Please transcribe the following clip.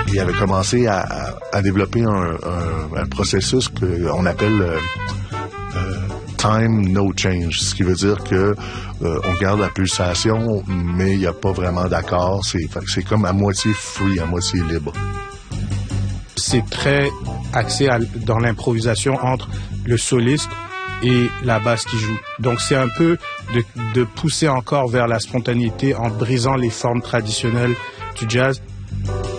il avait commencé à développer un processus qu'on appelle time no change, ce qui veut dire que on garde la pulsation, mais il n'y a pas vraiment d'accord. C'est comme à moitié free, à moitié libre. C'est très axé dans l'improvisation entre le soliste et la basse qui joue. Donc c'est un peu de pousser encore vers la spontanéité en brisant les formes traditionnelles du jazz.